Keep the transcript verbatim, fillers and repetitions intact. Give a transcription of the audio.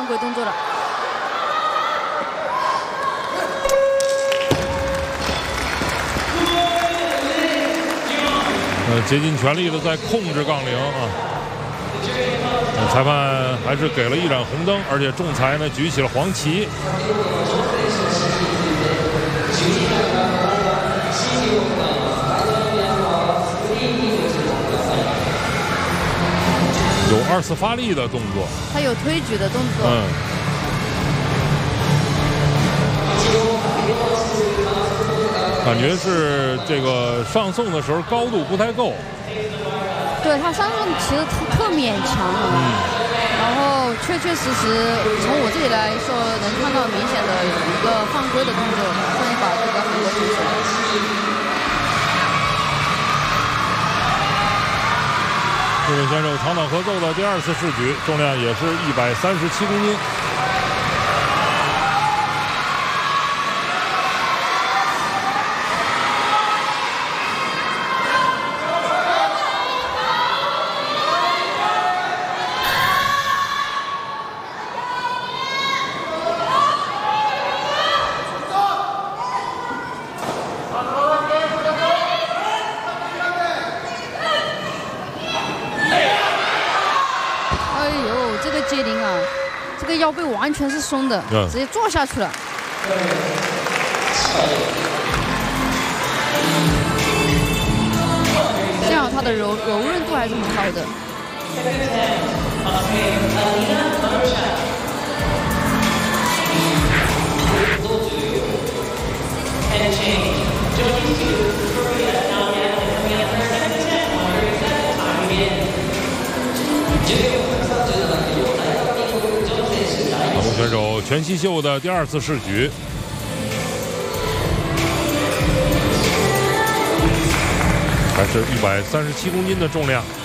规动作了。 呃，竭尽全力的在控制杠铃啊。呃、裁判还是给了一盏红灯，而且仲裁呢举起了黄旗。有二次发力的动作， 他有推举的动作。 嗯。感觉是这个上送的时候高度不太够。 对他上送其实特勉强了。嗯。然后确确实实从我这里来说，能看到明显的有一个犯规的动作，所以把这个犯规出去了。 这位选手长岛合奏的第二次试举，重量也是一百三十七公斤。 腰背完全是松的， 嗯、 直接坐下去了。幸好它的柔柔韧度还是很高的。 选手全西秀的第二次试举，还是一百三十七公斤的重量。